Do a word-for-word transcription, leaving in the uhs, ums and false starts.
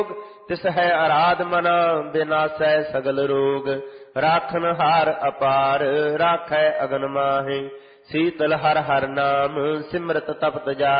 ਤਿਸ ਹੈ ਅਰਾਧ ਮਨਾ ਬਿਨਾਸੈ ਸਗਲ ਰੋਗ। ਰਾਖਨ ਹਾਰ ਅਪਾਰ ਰਾਖੈ ਅਗਨ ਮਾਹੇ। ਸੀਤਲ ਹਰ ਹਰ ਨਾਮ ਸਿਮਰਤ ਤਪਤ ਜਾ